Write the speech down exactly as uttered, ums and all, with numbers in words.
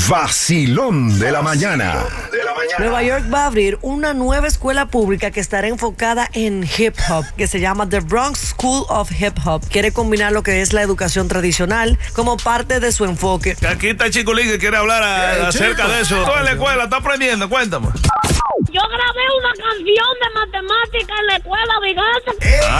vacilón de la mañana. Nueva York va a abrir una nueva escuela pública que estará enfocada en hip hop, que se llama The Bronx School of Hip Hop. Quiere combinar lo que es la educación tradicional como parte de su enfoque. Aquí está el Chico Lee que quiere hablar a, Eh, acerca chico. de eso. Tú en la escuela estás aprendiendo, cuéntame. Yo grabé una canción de matemática en la escuela, Vigata.